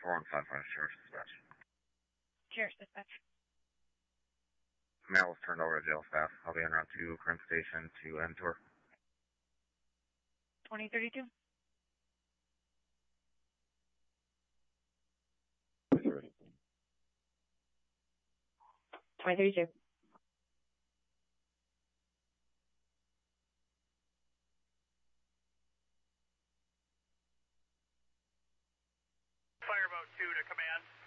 4155 Sheriff's Dispatch. Sheriff's Dispatch. Mail was turned over to jail staff. I'll be en route to Crimp Station to end tour. 2032. 2032. Fireboat 2 to command.